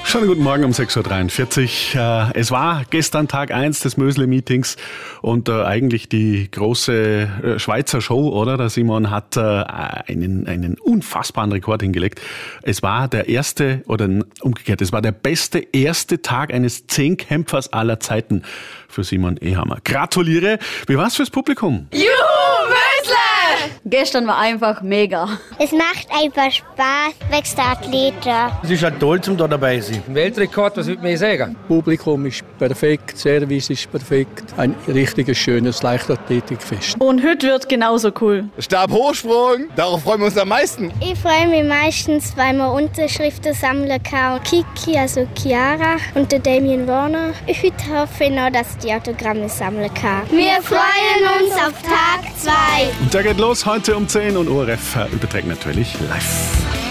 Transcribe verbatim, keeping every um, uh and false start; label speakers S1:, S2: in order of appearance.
S1: Schönen guten Morgen um sechs Uhr dreiundvierzig. Äh, es war gestern Tag eins des Mösle-Meetings und äh, eigentlich die große äh, Schweizer Show, oder? Der Simon hat äh, einen, einen unfassbaren Rekord hingelegt. Es war der erste, oder umgekehrt, es war der beste erste Tag eines Zehnkämpfers aller Zeiten für Simon Ehammer. Gratuliere! Wie war's fürs Publikum?
S2: Juhu, Mösle!
S3: Gestern war einfach mega.
S4: Es macht einfach Spaß, wächst der Athleten.
S5: Es ist halt toll, zum da dabei zu sein.
S6: Ein Weltrekord, was würde man sagen?
S7: Das Publikum ist perfekt, Service ist perfekt. Ein richtiges, schönes Leichtathletikfest.
S8: Und heute wird genauso cool.
S9: Stabhochsprung, darauf freuen wir uns am meisten.
S4: Ich freue mich meistens, weil man Unterschriften sammeln kann. Kiki, also Chiara und der Damien Warner. Ich hoffe noch, dass ich die Autogramme sammeln kann. Wir freuen uns auf Tag zwei.
S1: Und der geht los heute um zehn und O R F überträgt natürlich live.